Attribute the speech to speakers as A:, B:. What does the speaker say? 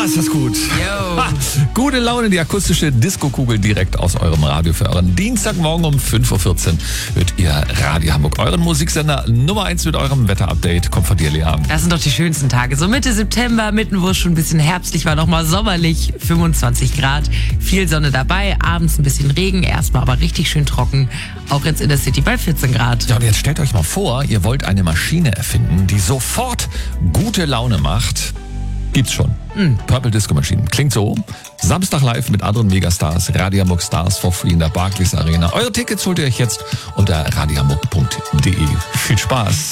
A: ist das gut.
B: Yo.
A: Ha, gute Laune, die akustische Disco-Kugel direkt aus eurem Radio für euren Dienstagmorgen um 5.14 Uhr wird ihr Radio Hamburg, euren Musiksender Nummer 1 mit eurem Wetter-Update. Kommt von dir, Lea.
B: Das sind doch die schönsten Tage. So Mitte September, mitten wo es schon ein bisschen herbstlich war, nochmal sommerlich, 25 Grad, viel Sonne dabei, abends ein bisschen Regen, erstmal aber richtig schön trocken, auch jetzt in der City bei 14 Grad.
A: Ja, und jetzt stellt euch mal vor, ihr wollt eine Maschine erfinden, die sofort gute Laune macht. Gibt's schon. Purple Disco Machine. Klingt so. Samstag live mit anderen Megastars. Radio Hamburg Stars for free in der Barclays Arena. Eure Tickets holt ihr euch jetzt unter radiohamburg.de. Viel Spaß.